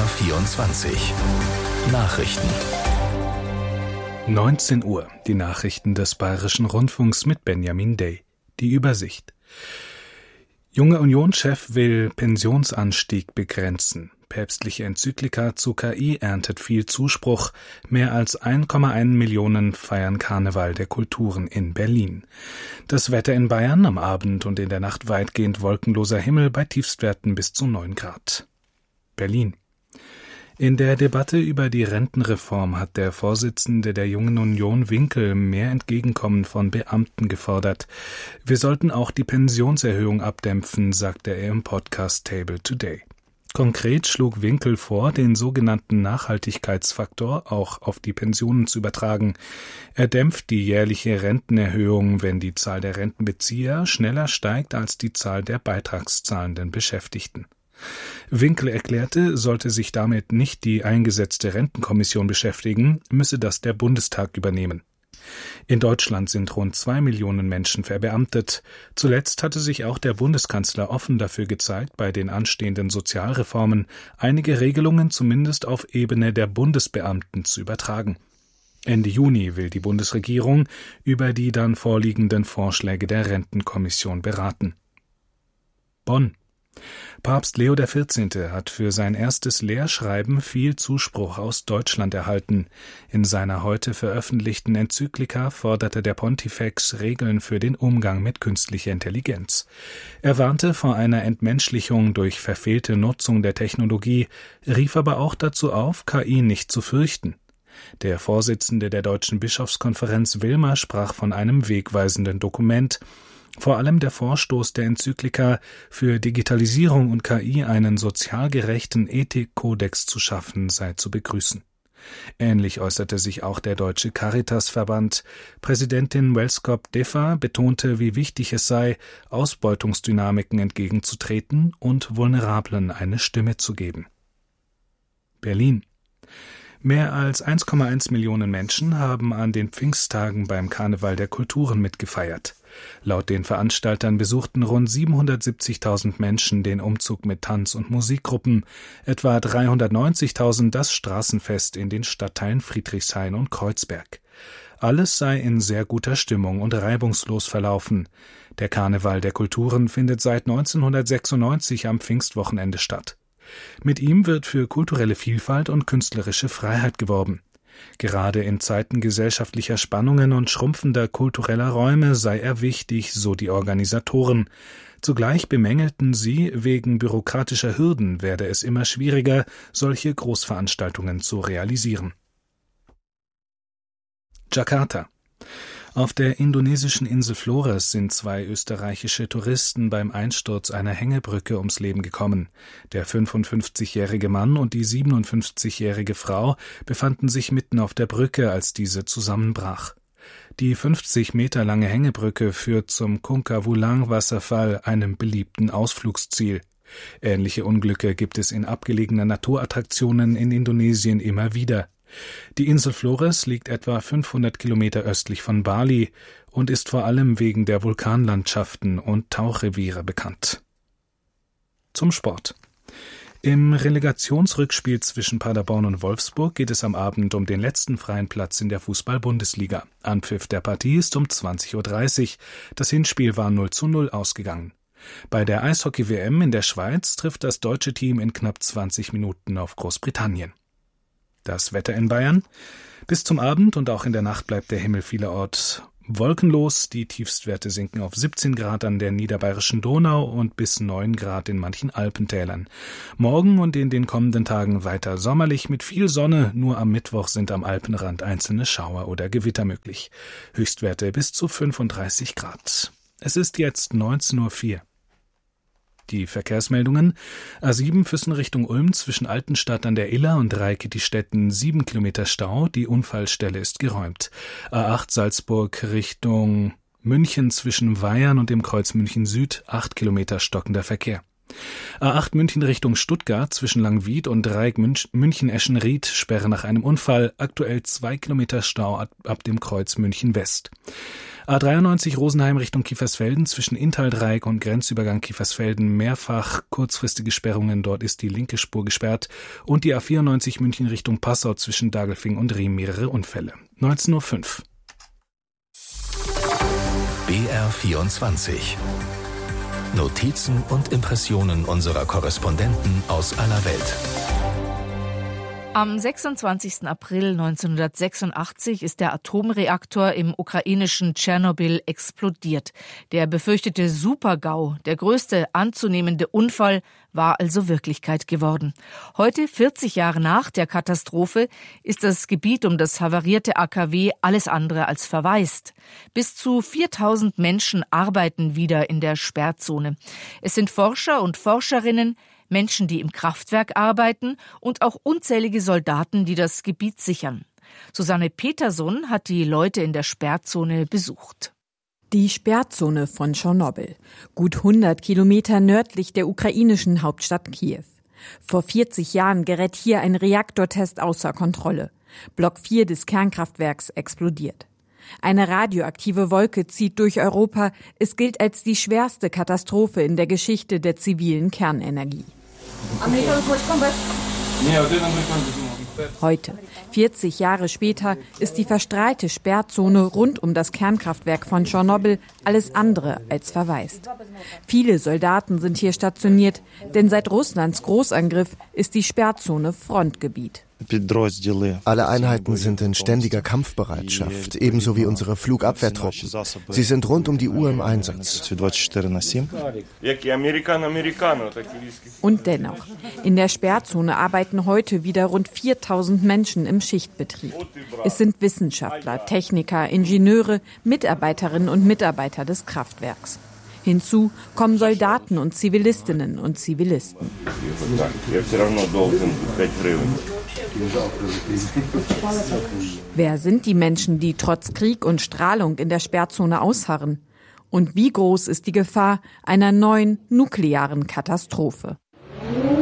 BR24 Nachrichten. 19 Uhr, die Nachrichten des Bayerischen Rundfunks mit Benjamin Day. Die Übersicht. Junge Union-Chef will Pensionsanstieg begrenzen. Päpstliche Enzyklika zu KI erntet viel Zuspruch. Mehr als 1,1 Millionen feiern Karneval der Kulturen in Berlin. Das Wetter in Bayern am Abend und in der Nacht weitgehend wolkenloser Himmel bei Tiefstwerten bis zu 9 Grad. Berlin. In der Debatte über die Rentenreform hat der Vorsitzende der Jungen Union Winkel mehr Entgegenkommen von Beamten gefordert. Wir sollten auch die Pensionserhöhung abdämpfen, sagte er im Podcast Table Today. Konkret schlug Winkel vor, den sogenannten Nachhaltigkeitsfaktor auch auf die Pensionen zu übertragen. Er dämpft die jährliche Rentenerhöhung, wenn die Zahl der Rentenbezieher schneller steigt als die Zahl der beitragszahlenden Beschäftigten. Winkel erklärte, sollte sich damit nicht die eingesetzte Rentenkommission beschäftigen, müsse das der Bundestag übernehmen. In Deutschland sind rund 2 Millionen Menschen verbeamtet. Zuletzt hatte sich auch der Bundeskanzler offen dafür gezeigt, bei den anstehenden Sozialreformen einige Regelungen zumindest auf Ebene der Bundesbeamten zu übertragen. Ende Juni will die Bundesregierung über die dann vorliegenden Vorschläge der Rentenkommission beraten. Bonn. Papst Leo XIV. Hat für sein erstes Lehrschreiben viel Zuspruch aus Deutschland erhalten. In seiner heute veröffentlichten Enzyklika forderte der Pontifex Regeln für den Umgang mit künstlicher Intelligenz. Er warnte vor einer Entmenschlichung durch verfehlte Nutzung der Technologie, rief aber auch dazu auf, KI nicht zu fürchten. Der Vorsitzende der Deutschen Bischofskonferenz Wilmer sprach von einem wegweisenden Dokument. Vor allem der Vorstoß der Enzyklika, für Digitalisierung und KI einen sozial gerechten Ethikkodex zu schaffen, sei zu begrüßen. Ähnlich äußerte sich auch der Deutsche Caritasverband. Präsidentin Welskop Defa betonte, wie wichtig es sei, Ausbeutungsdynamiken entgegenzutreten und Vulnerablen eine Stimme zu geben. Berlin. Mehr als 1,1 Millionen Menschen haben an den Pfingsttagen beim Karneval der Kulturen mitgefeiert. Laut den Veranstaltern besuchten rund 770.000 Menschen den Umzug mit Tanz- und Musikgruppen, etwa 390.000 das Straßenfest in den Stadtteilen Friedrichshain und Kreuzberg. Alles sei in sehr guter Stimmung und reibungslos verlaufen. Der Karneval der Kulturen findet seit 1996 am Pfingstwochenende statt. Mit ihm wird für kulturelle Vielfalt und künstlerische Freiheit geworben. Gerade in Zeiten gesellschaftlicher Spannungen und schrumpfender kultureller Räume sei er wichtig, so die Organisatoren. Zugleich bemängelten sie, wegen bürokratischer Hürden werde es immer schwieriger, solche Großveranstaltungen zu realisieren. Jakarta. Auf der indonesischen Insel Flores sind 2 österreichische Touristen beim Einsturz einer Hängebrücke ums Leben gekommen. Der 55-jährige Mann und die 57-jährige Frau befanden sich mitten auf der Brücke, als diese zusammenbrach. Die 50 Meter lange Hängebrücke führt zum Kungkawulang-Wasserfall, einem beliebten Ausflugsziel. Ähnliche Unglücke gibt es in abgelegenen Naturattraktionen in Indonesien immer wieder. Die Insel Flores liegt etwa 500 Kilometer östlich von Bali und ist vor allem wegen der Vulkanlandschaften und Tauchreviere bekannt. Zum Sport. Im Relegationsrückspiel zwischen Paderborn und Wolfsburg geht es am Abend um den letzten freien Platz in der Fußball-Bundesliga. Anpfiff der Partie ist um 20.30 Uhr. Das Hinspiel war 0:0 ausgegangen. Bei der Eishockey-WM in der Schweiz trifft das deutsche Team in knapp 20 Minuten auf Großbritannien. Das Wetter in Bayern. Bis zum Abend und auch in der Nacht bleibt der Himmel vielerorts wolkenlos. Die Tiefstwerte sinken auf 17 Grad an der niederbayerischen Donau und bis 9 Grad in manchen Alpentälern. Morgen und in den kommenden Tagen weiter sommerlich mit viel Sonne. Nur am Mittwoch sind am Alpenrand einzelne Schauer oder Gewitter möglich. Höchstwerte bis zu 35 Grad. Es ist jetzt 19.04 Uhr. Die Verkehrsmeldungen: A7 Füssen Richtung Ulm zwischen Altenstadt an der Iller und Reikittistetten 7 Kilometer Stau, die Unfallstelle ist geräumt. A8 Salzburg Richtung München zwischen Weyern und dem Kreuz München Süd 8 Kilometer stockender Verkehr. A8 München Richtung Stuttgart zwischen Langwied und Dreieck München-Eschenried Sperre nach einem Unfall, aktuell 2 Kilometer Stau ab dem Kreuz München West. A93 Rosenheim Richtung Kiefersfelden zwischen Inntal-Dreieck und Grenzübergang Kiefersfelden mehrfach kurzfristige Sperrungen, dort ist die linke Spur gesperrt, und die A94 München Richtung Passau zwischen Dagelfing und Riem mehrere Unfälle. 19:05 Uhr. BR24 Notizen und Impressionen unserer Korrespondenten aus aller Welt. Am 26. April 1986 ist der Atomreaktor im ukrainischen Tschernobyl explodiert. Der befürchtete Super-GAU, der größte anzunehmende Unfall, war also Wirklichkeit geworden. Heute, 40 Jahre nach der Katastrophe, ist das Gebiet um das havarierte AKW alles andere als verwaist. Bis zu 4000 Menschen arbeiten wieder in der Sperrzone. Es sind Forscher und Forscherinnen, Menschen, die im Kraftwerk arbeiten und auch unzählige Soldaten, die das Gebiet sichern. Susanne Peterson hat die Leute in der Sperrzone besucht. Die Sperrzone von Tschernobyl, gut 100 Kilometer nördlich der ukrainischen Hauptstadt Kiew. Vor 40 Jahren gerät hier ein Reaktortest außer Kontrolle. Block 4 des Kernkraftwerks explodiert. Eine radioaktive Wolke zieht durch Europa. Es gilt als die schwerste Katastrophe in der Geschichte der zivilen Kernenergie. Heute, 40 Jahre später, ist die verstrahlte Sperrzone rund um das Kernkraftwerk von Tschernobyl alles andere als verwaist. Viele Soldaten sind hier stationiert, denn seit Russlands Großangriff ist die Sperrzone Frontgebiet. Alle Einheiten sind in ständiger Kampfbereitschaft, ebenso wie unsere Flugabwehrtruppen. Sie sind rund um die Uhr im Einsatz. Und dennoch, in der Sperrzone arbeiten heute wieder rund 4000 Menschen im Schichtbetrieb. Es sind Wissenschaftler, Techniker, Ingenieure, Mitarbeiterinnen und Mitarbeiter des Kraftwerks. Hinzu kommen Soldaten und Zivilistinnen und Zivilisten. Wer sind die Menschen, die trotz Krieg und Strahlung in der Sperrzone ausharren? Und wie groß ist die Gefahr einer neuen nuklearen Katastrophe?